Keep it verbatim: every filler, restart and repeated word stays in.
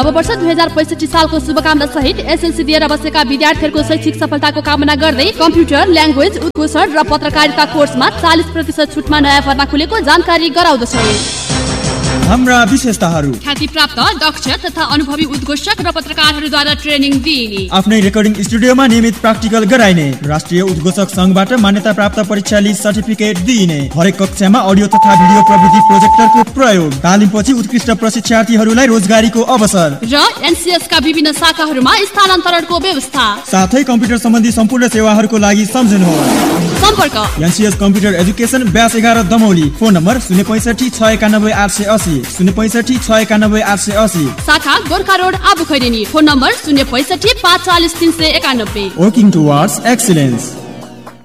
अब वर्ष दुई हजार पैंसठी सालको शुभकामना सहित एसएलसी दिएर बसेका विद्यार्थीहरूको शैक्षिक सफलताको कामना गर्दै कम्प्युटर, ल्याङ्ग्वेज, उद्घोषण र पत्रकारिता कोर्समा चालीस प्रतिशत छुटमा नयाँ भर्ना खुलेको जानकारी गराउँदछौ। हाम्रा विशेषताहरू ख्याति प्राप्त दक्ष तथा अनुभवी उद्घोषक र पत्रकारहरूद्वारा ट्रेनिङ दिइने, आफ्नै रेकर्डिङ स्टुडियोमा नियमित प्र्याक्टिकल गराइने, राष्ट्रिय उद्घोषक संघबाट मान्यता प्राप्त परीक्षा लिई सर्टिफिकेट दिइने, हरेक कक्षामा अडियो तथा भिडियो प्रविधि प्रोजेक्टरको प्रयोग, तालिमपछि उत्कृष्ट प्रशिक्षार्थीहरूलाई रोजगारीको अवसर र एनसीएस का विभिन्न शाखाहरूमा स्थानान्तरणको व्यवस्था, साथै कम्प्युटर सम्बन्धी सम्पूर्ण सेवाहरूको लागि सम्झनुहोस्। सम्पर्क एनसीएस कम्प्युटर एजुकेसन ब्यास एघार दमौली। फोन नम्बर शून्य पैँसठी छ एकानब्बे आठ सय असी शून्य पैँसठी छ एकानब्बे आठ सय असी। शाखा गोर्खा रोड आबु खैरेनी। फोन नम्बर शून्य पैँसठी पाँच चालिस तिन सय एकानब्बे। Working towards excellence.